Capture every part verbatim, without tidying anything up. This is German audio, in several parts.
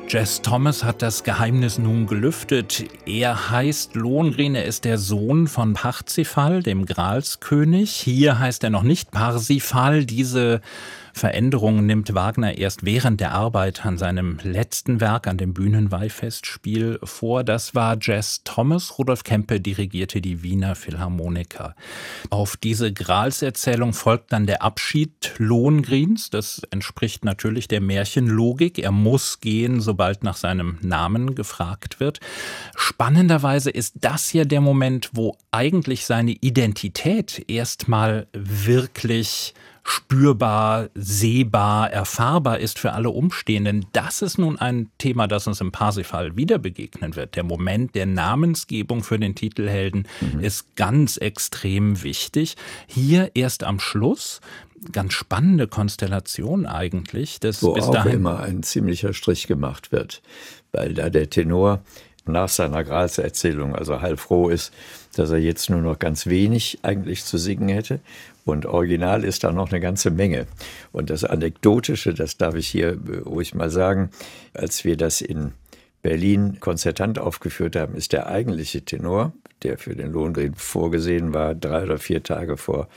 Jess Thomas hat das Geheimnis nun gelüftet. Er heißt Lohengrin, er ist der Sohn von Parzifal, dem Gralskönig. Hier heißt er noch nicht Parsifal. Diese Veränderung nimmt Wagner erst während der Arbeit an seinem letzten Werk, an dem Bühnenweihfestspiel, vor. Das war Jess Thomas. Rudolf Kempe dirigierte die Wiener Philharmoniker. Auf diese Gralserzählung folgt dann der Abschied Lohengrins. Das entspricht natürlich der Märchenlogik. Er muss gehen, sobald nach seinem Namen gefragt wird. Spannenderweise ist das hier der Moment, wo eigentlich seine Identität erstmal wirklich spürbar, sehbar, erfahrbar ist für alle Umstehenden. Das ist nun ein Thema, das uns im Parsifal wieder begegnen wird. Der Moment der Namensgebung für den Titelhelden mhm. ist ganz extrem wichtig. Hier erst am Schluss, ganz spannende Konstellation eigentlich. Dass Wo bis auch dahin immer ein ziemlicher Strich gemacht wird, weil da der Tenor nach seiner Gralserzählung also heilfroh ist, dass er jetzt nur noch ganz wenig eigentlich zu singen hätte. Und original ist da noch eine ganze Menge. Und das Anekdotische, das darf ich hier ruhig mal sagen, als wir das in Berlin konzertant aufgeführt haben, ist der eigentliche Tenor, der für den Lohengrin vorgesehen war, drei oder vier Tage vor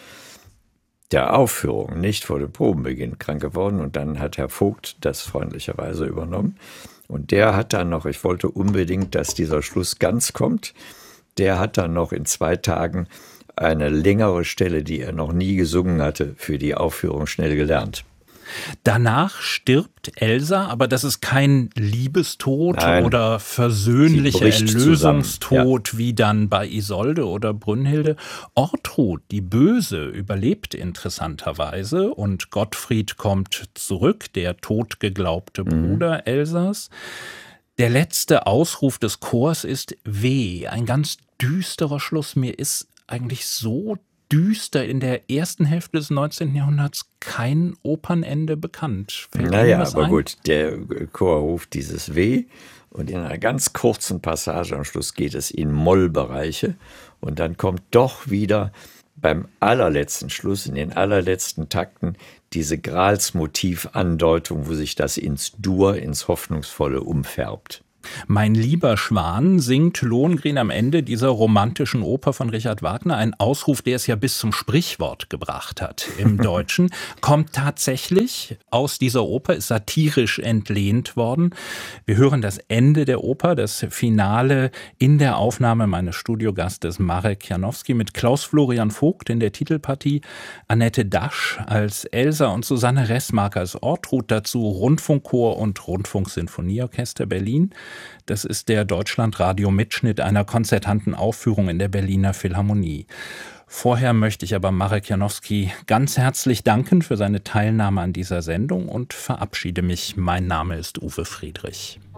der Aufführung, nicht vor dem Probenbeginn, krank geworden. Und dann hat Herr Vogt das freundlicherweise übernommen. Und der hat dann noch, ich wollte unbedingt, dass dieser Schluss ganz kommt, der hat dann noch in zwei Tagen eine längere Stelle, die er noch nie gesungen hatte, für die Aufführung schnell gelernt. Danach stirbt Elsa, aber das ist kein Liebestod Nein, oder versöhnlicher Erlösungstod ja. wie dann bei Isolde oder Brünnhilde. Ortrud, die Böse, überlebt interessanterweise und Gottfried kommt zurück, der totgeglaubte Bruder mhm. Elsas. Der letzte Ausruf des Chors ist Weh, ein ganz düsterer Schluss. Mir ist eigentlich so düster in der ersten Hälfte des neunzehnten Jahrhunderts kein Opernende bekannt. Fällt naja, aber ein? gut, der Chor ruft dieses Weh und in einer ganz kurzen Passage am Schluss geht es in Mollbereiche und dann kommt doch wieder beim allerletzten Schluss, in den allerletzten Takten, diese Gralsmotiv-Andeutung, wo sich das ins Dur, ins Hoffnungsvolle umfärbt. Mein lieber Schwan singt Lohengrin am Ende dieser romantischen Oper von Richard Wagner. Ein Ausruf, der es ja bis zum Sprichwort gebracht hat im Deutschen, kommt tatsächlich aus dieser Oper, ist satirisch entlehnt worden. Wir hören das Ende der Oper, das Finale in der Aufnahme meines Studiogastes Marek Janowski mit Klaus Florian Vogt in der Titelpartie, Annette Dasch als Elsa und Susanne Ressmark als Ortrud, dazu Rundfunkchor und Rundfunksinfonieorchester Berlin. Das ist der Deutschlandradio-Mitschnitt einer konzertanten Aufführung in der Berliner Philharmonie. Vorher möchte ich aber Marek Janowski ganz herzlich danken für seine Teilnahme an dieser Sendung und verabschiede mich. Mein Name ist Uwe Friedrich.